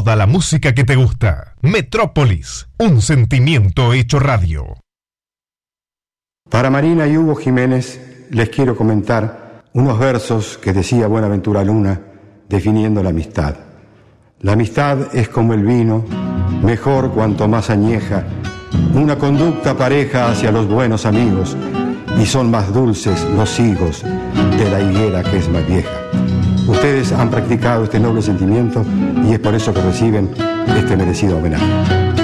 toda la música que te gusta. Metrópolis, un sentimiento hecho radio. Para Marina y Hugo Jiménez les quiero comentar unos versos que decía Buenaventura Luna definiendo la amistad. La amistad es como el vino, mejor cuanto más añeja, una conducta pareja hacia los buenos amigos, y son más dulces los higos de la higuera que es más vieja. Ustedes han practicado este noble sentimiento y es por eso que reciben este merecido homenaje.